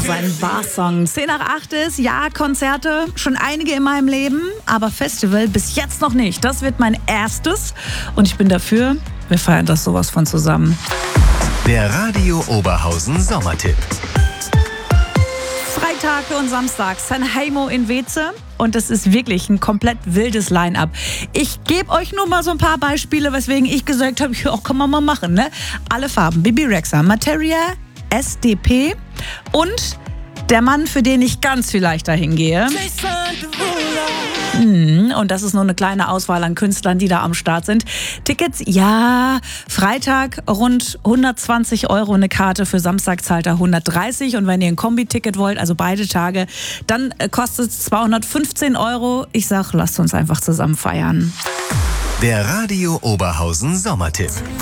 Sein Barsong. 10 nach 8 ist, ja, Konzerte, schon einige in meinem Leben, aber Festival bis jetzt noch nicht. Das wird mein erstes und ich bin dafür, wir feiern das sowas von zusammen. Der Radio Oberhausen Sommertipp. Freitag und Samstag Sanheimo in Weeze und es ist wirklich ein komplett wildes Line-Up. Ich gebe euch nur mal so ein paar Beispiele, weswegen ich gesagt habe, ja, kann man mal machen, ne? Alle Farben, Bibi Rexha, Materia, SDP und der Mann, für den ich ganz viel leichter hingehe. Und das ist nur eine kleine Auswahl an Künstlern, die da am Start sind. Tickets, ja, Freitag rund 120 Euro eine Karte, für Samstag zahlt er 130 und wenn ihr ein Kombi-Ticket wollt, also beide Tage, dann kostet es 215 Euro. Ich sag, lasst uns einfach zusammen feiern. Der Radio Oberhausen Sommertipp.